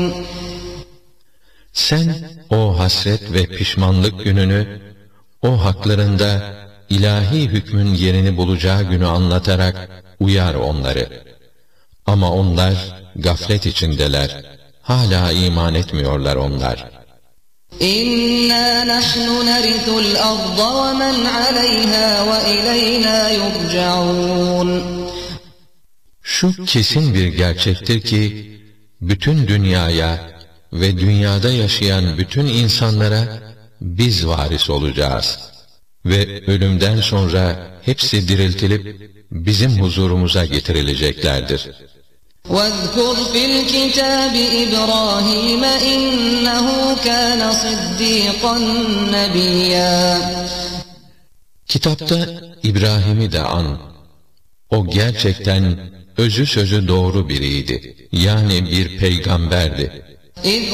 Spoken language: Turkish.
Sen o hasret ve pişmanlık gününü, o haklarında ilahi hükmün yerini bulacağı günü anlatarak uyar onları. Ama onlar gaflet içindeler. Hala iman etmiyorlar onlar. İnna nahnu narisul arda ve men aleyha ve ileyna yurcaun. Şu kesin bir gerçektir ki, bütün dünyaya ve dünyada yaşayan bütün insanlara biz varis olacağız. Ve ölümden sonra hepsi diriltilip bizim huzurumuza getirileceklerdir. وَاذْكُرْ فِي الْكِتَابِ إِبْرَاهِيمَ إِنَّهُ كَانَ صِدِّيقًا نَبِيًّا. Kitapta İbrahim'i de an. O gerçekten özü sözü doğru biriydi. Yani bir peygamberdi.